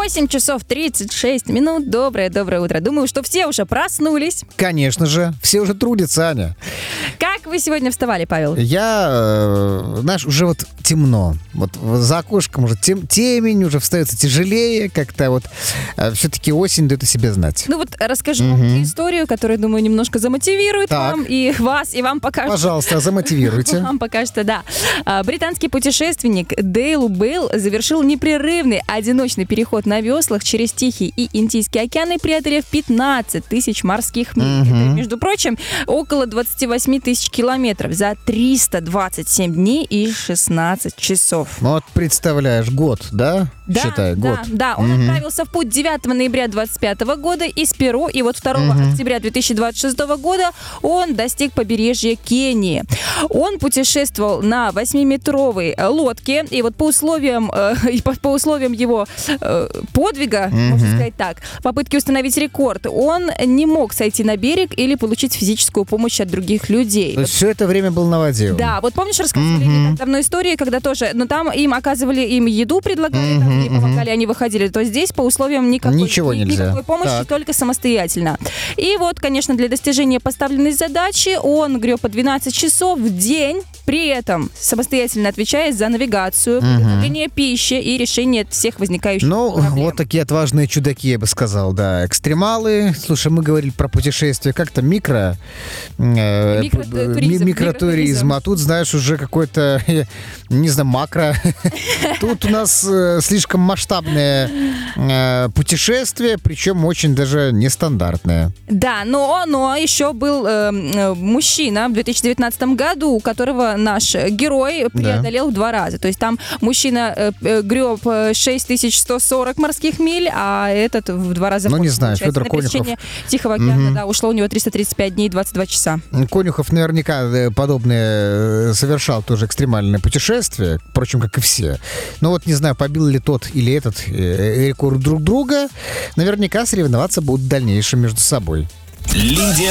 8 часов 36 минут. Доброе утро. Думаю, что все уже проснулись. Конечно же. Все уже трудятся, Аня. Как вы сегодня вставали, Павел? Знаешь, уже вот темно. Вот за окошком уже темень, уже встается тяжелее. Как-то вот все-таки осень дает о себе знать. Ну вот расскажу вам историю, которая, думаю, немножко замотивирует вам и вас, и вам покажет. Пожалуйста, замотивируйте. Вам покажет, да. Британский путешественник Дейл Бейл завершил непрерывный одиночный переход на веслах через Тихий и Индийский океаны, преодолев 15 тысяч морских миль. Это, между прочим, около 28 тысяч километров за 327 дней и 16 часов. Ну вот представляешь, год, да? Считай, год. Да, он отправился в путь 9 ноября 25 года из Перу, и вот 2 октября 2026 года он достиг побережья Кении. Он путешествовал на 8-метровой лодке, и вот по условиям его подвига, можно сказать так, попытки установить рекорд, он не мог сойти на берег или получить физическую помощь от других людей. То есть все это время был на воде? Да, вот помнишь, рассказывали не так давно истории, когда тоже, но там им оказывали еду, предлагали, там, и помогали, они выходили, то здесь по условиям никакой помощи, только самостоятельно. И вот, конечно, для достижения поставленной задачи он греб по 12 часов в день, при этом самостоятельно отвечая за навигацию, приготовление пищи и решение всех возникающих проблем. Вот такие отважные чудаки, я бы сказал, да. Экстремалы. Слушай, мы говорили про путешествия как-то микротуризм, а тут, знаешь, уже какой-то, не знаю, макро. Тут у нас слишком масштабное путешествие, причем очень даже нестандартное. Да, но еще был мужчина в 2019 году, у которого наш герой преодолел в 2 раза. То есть там мужчина греб 6140 морских миль, а этот в 2 раза больше. Не знаю, Федор Конюхов. Тихого океана, ушло у него 335 дней и 22 часа. Конюхов наверняка подобное совершал тоже экстремальное путешествие, впрочем, как и все. Но вот не знаю, побил ли тот или этот рекорд друг друга. Наверняка соревноваться будут в дальнейшем между собой.